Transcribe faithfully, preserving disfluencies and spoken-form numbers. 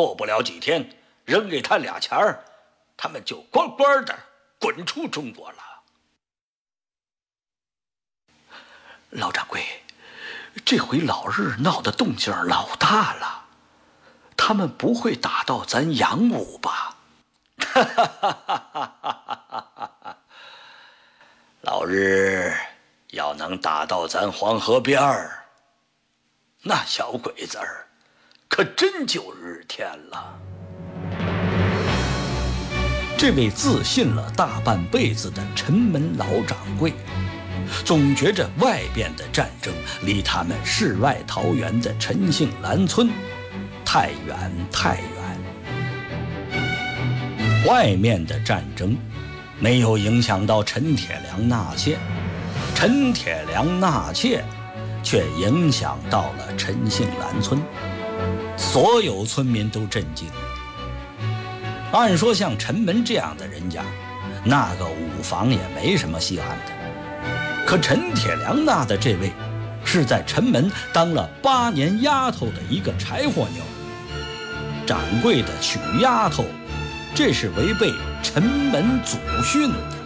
过不了几天，扔给他俩钱儿，他们就乖乖的滚出中国了。 老掌柜，这回老日闹的动静老大了，他们不会打到咱杨武吧？ 哈哈哈哈哈哈！老日要能打到咱黄河边儿，那小鬼子儿可真就日天了。 这位自信了大半辈子的陈门老掌柜，总觉着外边的战争离他们世外桃源的陈姓兰村太远太远。外面的战争没有影响到陈铁良纳妾，陈铁良纳妾却影响到了陈姓兰村，所有村民都震惊。按说像陈门这样的人家，那个五房也没什么稀罕的，可陈铁良纳的这位是在陈门当了八年丫头的一个柴火妞，掌柜的娶丫头，这是违背陈门祖训的。